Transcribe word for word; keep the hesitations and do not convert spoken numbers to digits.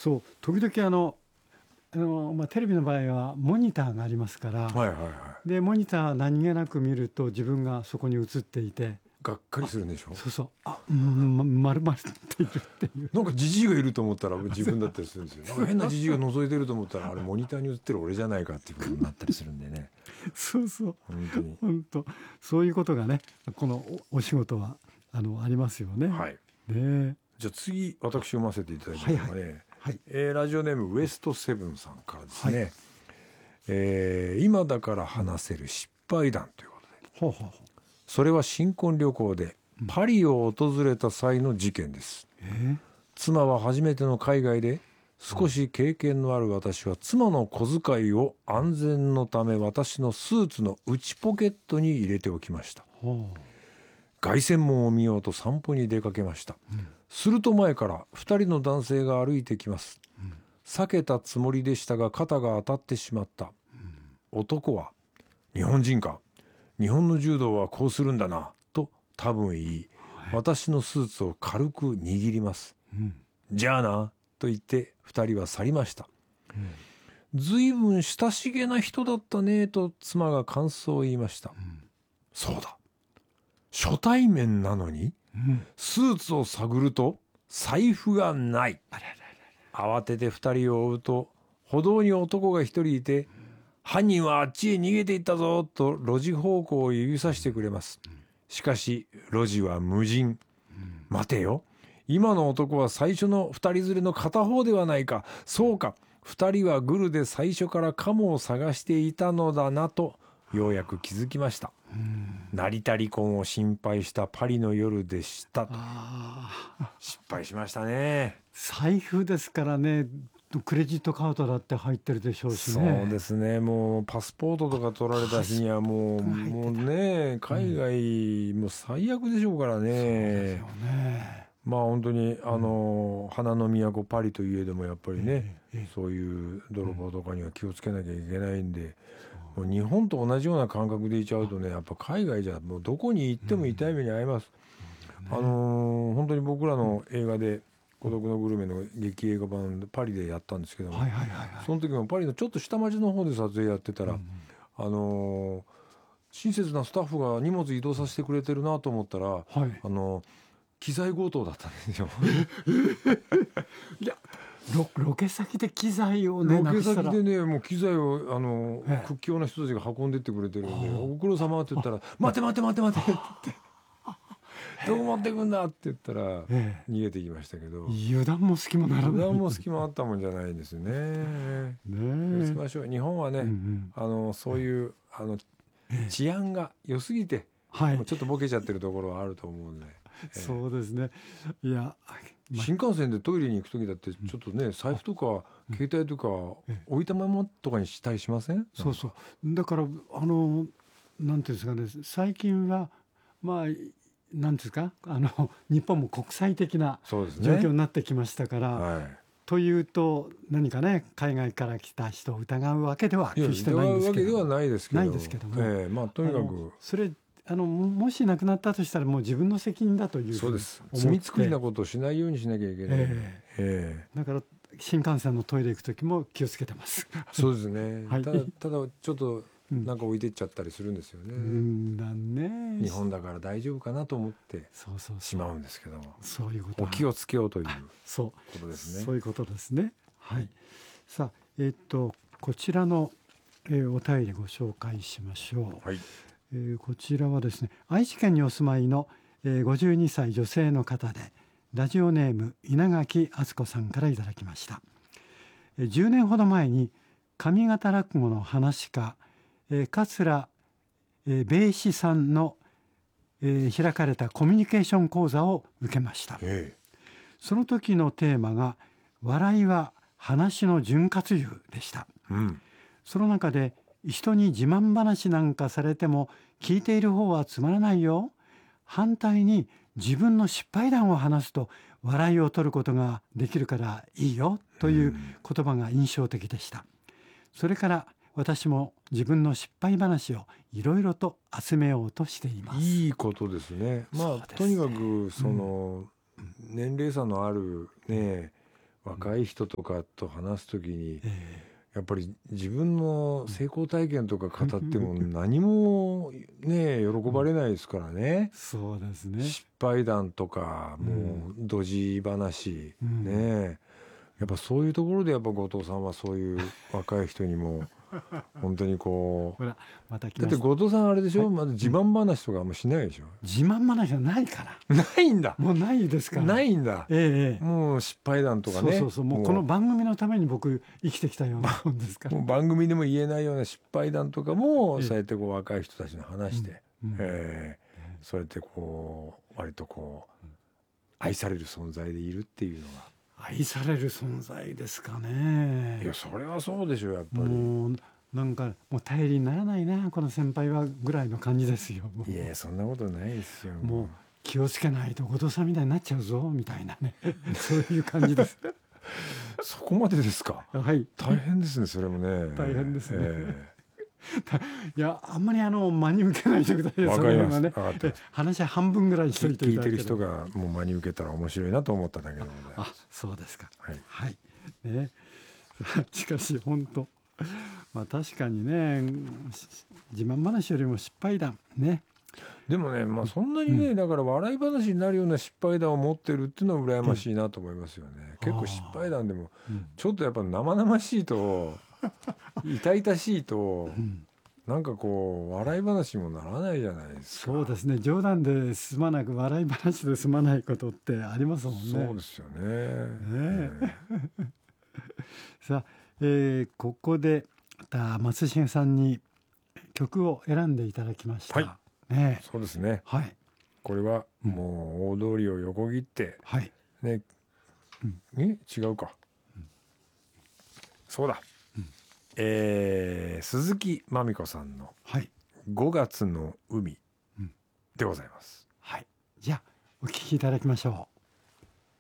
そう時々あのあの、まあ、テレビの場合はモニターがありますから、 はいはいはい、 でモニター何気なく見ると自分がそこに映っていてがっかりするんでしょ。 そうそうあ、うん、ま、丸々っているっていうなんかジジイがいると思ったら自分だったりするんですよ。なんか変なジジイが覗いてると思ったらあれモニターに映ってる俺じゃないかっていうことになったりするんでねそうそう本当に本当そういうことがねこの お, お仕事はあのありますよね。 はい、 ねじゃあ次私読ませていただきますかね、 はいはいはいえーラジオネームウエストセブンさんからですね、 はいえー今だから話せる失敗談ということで、 ほうほうほうそれは新婚旅行でパリを訪れた際の事件です。 えー妻は初めての海外で、少し経験のある私は妻の小遣いを安全のため私のスーツの内ポケットに入れておきました。 ほう凱旋門を見ようと散歩に出かけました、うん、すると前からふたりの男性が歩いてきます、うん、避けたつもりでしたが肩が当たってしまった、うん、男は日本人か、日本の柔道はこうするんだなと多分言い、はい、私のスーツを軽く握ります、うん、じゃあなと言ってふたりは去りました、うん、ずいぶん親しげな人だったねと妻が感想を言いました、うん、そうだ、初対面なのに、うん、スーツを探ると財布がない。あららら、慌ててふたりを追うと歩道に男がひとりいて、うん、犯人はあっちへ逃げていったぞと路地方向を指さしてくれます、うん、しかし路地は無人、うん、待てよ、今の男は最初のふたり連れの片方ではないか、そうか、ふたりはグルで最初からカモを探していたのだなとようやく気づきました、うん、成田離婚を心配したパリの夜でしたと。あ、失敗しましたね。 財布ですからね、クレジットカードだって入ってるでしょうしね。 そうですね、もうパスポートとか取られた日にはもうもうね、海外も最悪でしょうからね、うん、そうですよね。まあ本当にあの、うん、花の都パリといえどもやっぱりね、えーえー、そういう泥棒とかには気をつけなきゃいけないんで、もう日本と同じような感覚でいちゃうとね、やっぱ海外じゃもうどこに行っても痛い目に遭います、うん、あのー、本当に僕らの映画で孤独のグルメの劇映画版でパリでやったんですけども、はいはいはいはい、その時もパリのちょっと下町の方で撮影やってたら、うん、あのー、親切なスタッフが荷物移動させてくれてるなと思ったら、はい、あのー機材強盗だったんですよいや ロ, ロケ先で機材をね、 ロケ先でね、もう機材をあの屈強な人たちが運んでってくれてるんで、ご苦労様って言ったら待て待て待て待てって言ってどう持ってくんだって言ったら逃げてきましたけど、 油断も隙もならない、 油断も隙もあったもんじゃないですよね。ねえ、しましょう。日本はね、うんうん、あのそういうあの治安が良すぎて、はい、もうちょっとボケちゃってるところはあると思うんで、 そうですね。いや、 新幹線でトイレに行く時だってちょっとね、財布とか携帯とか置いたままとかにしたりしません？ そうそう。だからあのなんていうんですかね、最近はまあなんですか、あの日本も国際的な状況になってきましたから。はい、というと何かね、海外から来た人を疑うわけでは決してないんですけど、 疑うわけではないですけど、 ないですけども、 えー、まあとにかくそれあのもし亡くなったとしたらもう自分の責任だというふうに思って、そうです、 罪作りなことをしないようにしなきゃいけない、えーえー、だから新幹線のトイレ行く時も気をつけてます。 そうですね、はい、ただただちょっとなんか置いてっちゃったりするんですよね、うん、だね、日本だから大丈夫かなと思ってしまうんですけども、 そういうことお気をつけようということですね。 そういうことですね。はい、さあ、えー、っとこちらの、えー、お便りご紹介しましょう。はい、えー、こちらはですね、愛知県にお住まいの、えー、ごじゅうにさい女性の方で、ラジオネーム稲垣敦子さんからいただきました。えー、じゅうねんほど前に上方落語の噺家、えー、桂、えー、米士さんの、えー、開かれたコミュニケーション講座を受けました。えー、その時のテーマが笑いは話の潤滑油でした。うん、その中で人に自慢話なんかされても聞いている方はつまらないよ。反対に自分の失敗談を話すと笑いを取ることができるからいいよという言葉が印象的でした。それから私も自分の失敗話をいろいろと集めようとしています。 いいことですね。まあとにかくその、うん、年齢差のあるね、 若い人とかと話すときに、 えやっぱり自分の成功体験とか語っても何もね喜ばれないですからね。 そうですね。 失敗談とかもうドジ話、 うんねやっぱそういうところでやっぱ後藤さんはそういう若い人にも本当にこうほらまた来だってました。 後藤さんあれでしょ、 はいまだ自慢話とかあんましないでしょ。 自慢話はないから。 ないんだ。 もうないですから。 ないんだ。 ええええもう失敗談とかね。 そうそうそう。もうこの番組のために僕生きてきたようなもんですから。 もう番組でも言えないような失敗談とかもええそうやってこう若い人たちに話して、 うんうんえーそうやってこう割とこう愛される存在でいるっていうのが、 愛される存在ですかね。 いやそれはそうでしょやっぱり。 もうなんかもう頼りにならないなこの先輩はぐらいの感じですよ。もういやそんなことないですよ。 もう気をつけないと後藤さんみたいになっちゃうぞみたいなねそういう感じです。 そこまでですか。 はい大変ですねそれもね。 大変ですねえいやあんまりあの真に受けないでくださいよ。 わかりますその辺はねわかってます話は半分ぐらいにしといてい聞いてるただければ。 人がもう真に受けたら面白いなと思っただけでございまあす。 そうですか。 はいはいねしかし本当まあ確かにねし自慢話よりも失敗談ね。 でもね、まあ、そんなにね、だから笑い話になるような失敗談を持ってるっていうのは羨ましいなと思いますよね。結構失敗談でもうんちょっとやっぱ生々しいと痛々しいとうんなんかこう笑い話にもならないじゃないですか。 そうですね。冗談で済まなく笑い話で済まないことってありますもんね。 そうですよね。 ねえさあ、えーここでまた松重さんに曲を選んでいただきました。 はいねえそうですね。 はいこれはもう大通りを横切ってはいね、 うんえ違うか、そうだ、えー鈴木まみこさんのはいごがつの海うんでございます。 はい。じゃあお聴きいただきましょう。